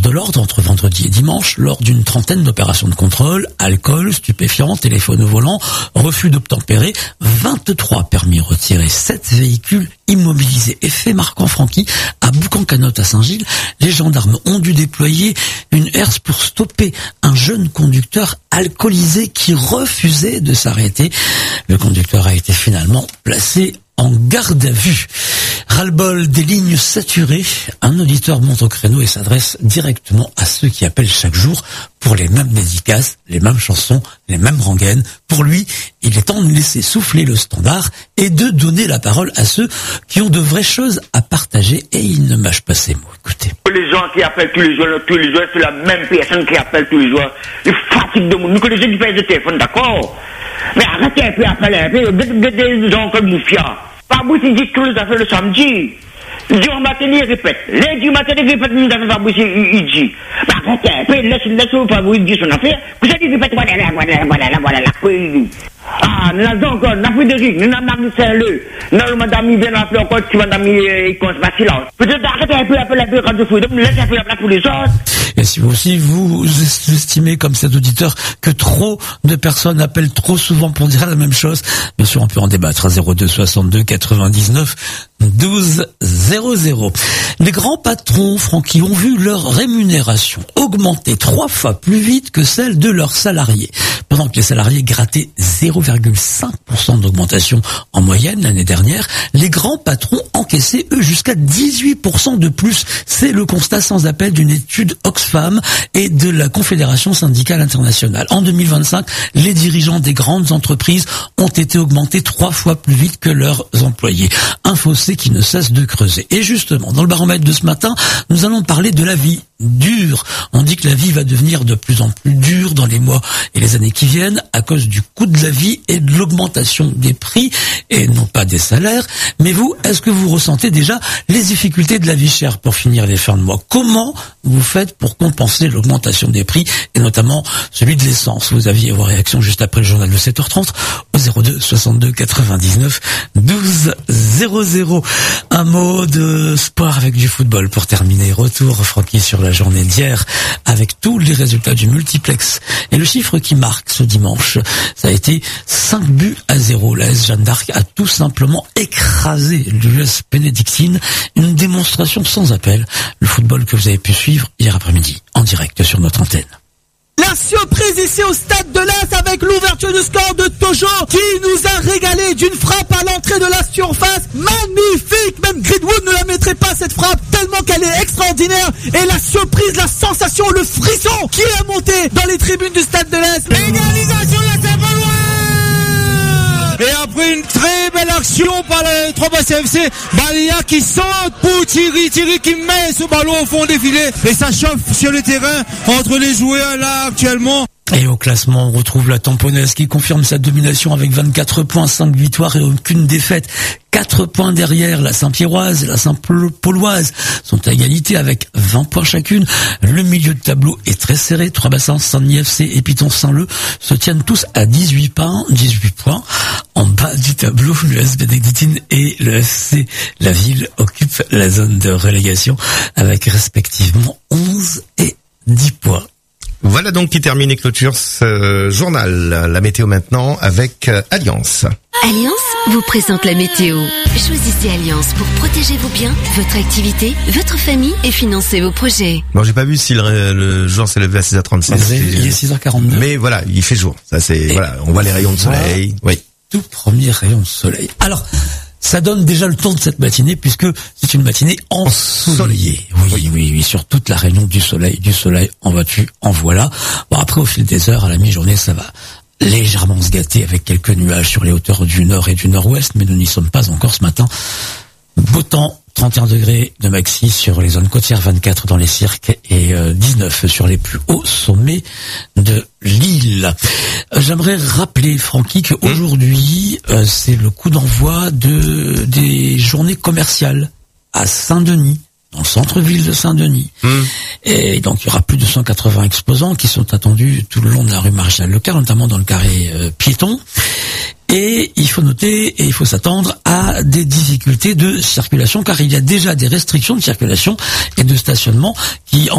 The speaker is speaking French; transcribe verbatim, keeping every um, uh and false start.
de l'ordre entre vendredi et dimanche lors d'une trentaine d'opérations de contrôle, alcool, stupéfiants, téléphone au volant, refus d'obtempérer, vingt-trois permis retirés, sept véhicules immobilisés. Et fait marquant, Francky, à Boucan-Canotte à Saint-Gilles, les gendarmes ont dû déployer une herse pour stopper un jeune conducteur alcoolisé qui refusait de s'arrêter. Le conducteur a été finalement placé en garde à vue. Ras-le-bol des lignes saturées, un auditeur monte au créneau et s'adresse directement à ceux qui appellent chaque jour pour les mêmes dédicaces, les mêmes chansons, les mêmes rengaines. Pour lui, il est temps de laisser souffler le standard et de donner la parole à ceux qui ont de vraies choses à partager, et il ne mâche pas ses mots. Écoutez. Les gens qui appellent tous les jours, tous les jours, c'est la même personne qui appelle tous les jours. Ils fatiguent de monde. Nous, que les gens qui payent le téléphone, d'accord? Mais arrêtez un peu, appelez un peu, des gens comme vous fiers. Fabrice, il dit tous les affaires le samedi. Dimanche matin, il répète. Lundi matin, il répète les affaires, Fabrice, il dit. Bah, arrêtez un peu, laisse, laisse Fabrice dire son affaire. Vous avez dit, répète, voilà, voilà, voilà, voilà, voilà. Ah, nous avons encore, nous avons Frédéric, nous avons Marie Saint-Leu, nous avons madame Yves, nous avons encore, tu madame Icons Bacillon. Peut-être arrêtez un peu, appelez un peu Radio Freedom, laissez un peu la place pour les autres. Et si vous aussi, vous estimez, comme cet auditeur, que trop de personnes appellent trop souvent pour dire la même chose, bien sûr, on peut en débattre à zéro deux soixante-deux quatre-vingt-dix-neuf douze zéro zéro. Les grands patrons, Francky, ont vu leur rémunération augmenter trois fois plus vite que celle de leurs salariés. Pendant que les salariés grattaient zéro virgule cinq pour cent d'augmentation en moyenne l'année dernière, les grands patrons encaissaient, eux, jusqu'à dix-huit pour cent de plus. C'est le constat sans appel d'une étude Oxfam et de la Confédération syndicale internationale. En deux mille vingt-cinq, les dirigeants des grandes entreprises ont été augmentés trois fois plus vite que leurs employés. Un fossé qui ne cesse de creuser. Et justement, dans le baromètre de ce matin, nous allons parler de la vie dure. On dit que la vie va devenir de plus en plus dure dans les mois et les années qui viennent à cause du coût de la vie et de l'augmentation des prix et non pas des salaires. Mais vous, est-ce que vous ressentez déjà les difficultés de la vie chère pour finir les fins de mois? Comment vous faites pour compenser l'augmentation des prix et notamment celui de l'essence? Vous aviez vos réactions juste après le journal de sept heures trente au zéro deux soixante-deux quatre-vingt-dix-neuf douze zéro zéro. Un mot de sport avec du football pour terminer. Retour, Francky, sur la journée d'hier avec tous les résultats du multiplex. Et le chiffre qui marque ce dimanche, ça a été cinq buts à zéro. La S Jeanne d'Arc a tout simplement écrasé l'U S Bénédictine. Une démonstration sans appel. Le football que vous avez pu suivre hier après-midi en direct sur notre antenne. La surprise ici au stade de l'Est avec l'ouverture du score de Tojo qui nous a régalé d'une frappe à l'entrée de la surface. Magnifique! Même Greenwood ne la mettrait pas cette frappe tellement qu'elle est extraordinaire. Et la surprise, la sensation, le frisson qui est monté dans les tribunes du stade de l'Est. L'égalisation de la Saint-Benoît! Et après une très belle action par le trois F C, Balia qui saute pour Thierry, Thierry qui met ce ballon au fond des filets et ça chauffe sur le terrain entre les joueurs là actuellement. Et au classement, on retrouve la Tamponnaise qui confirme sa domination avec vingt-quatre points, cinq victoires et aucune défaite. quatre points derrière, la Saint-Pierroise et la Saint-Pauloise sont à égalité avec vingt points chacune. Le milieu de tableau est très serré. Trois-Bassins, Saint-Denis F C et Piton-Saint-Leu se tiennent tous à dix-huit points. dix-huit points. En bas du tableau, le S Bénédictine et le F C La Ville occupent la zone de relégation avec respectivement onze et dix points. Voilà donc qui termine et clôture ce journal. La météo maintenant avec Alliance. Alliance vous présente la météo. Choisissez Alliance pour protéger vos biens, votre activité, votre famille et financer vos projets. Bon, j'ai pas vu si le, le jour s'est levé à six heures trente-six. Il est six heures quarante-neuf. Mais voilà, il fait jour. Ça c'est, et voilà, on voit les rayons de soleil. Voilà. Oui. Tout premier rayon de soleil. Alors, ça donne déjà le ton de cette matinée puisque c'est une matinée ensoleillée. Oui, oui, oui, oui, sur toute la région du soleil, du soleil, en vois-tu, en voilà. Bon, après, au fil des heures, à la mi-journée, ça va légèrement se gâter avec quelques nuages sur les hauteurs du nord et du nord-ouest, mais nous n'y sommes pas encore ce matin. Beau temps, trente et un degrés de maxi sur les zones côtières, vingt-quatre dans les cirques et euh, dix-neuf sur les plus hauts sommets de l'île. Euh, j'aimerais rappeler, Francky, qu'aujourd'hui, euh, c'est le coup d'envoi de des journées commerciales à Saint-Denis, dans le centre-ville de Saint-Denis. Mmh. Et donc, il y aura plus de cent quatre-vingts exposants qui sont attendus tout le long de la rue Maréchal Leclerc, notamment dans le carré euh, piéton. Et il faut noter et il faut s'attendre à des difficultés de circulation car il y a déjà des restrictions de circulation et de stationnement qui